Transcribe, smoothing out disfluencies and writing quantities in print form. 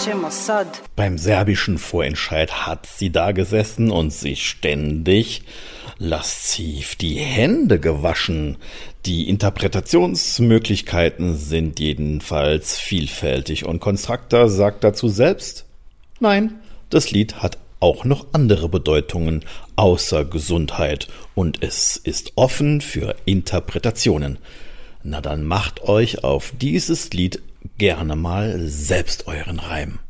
Beim serbischen Vorentscheid hat sie da gesessen und sich ständig lasziv die Hände gewaschen. Die Interpretationsmöglichkeiten sind jedenfalls vielfältig und Konstrakta sagt dazu selbst: Nein, das Lied hat auch noch andere Bedeutungen außer Gesundheit und es ist offen für Interpretationen. Na dann macht euch auf dieses Lied gerne mal selbst euren Reim.